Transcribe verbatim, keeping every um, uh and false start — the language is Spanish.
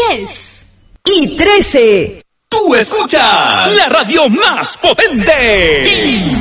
diez y trece. Tú escuchas la radio más potente.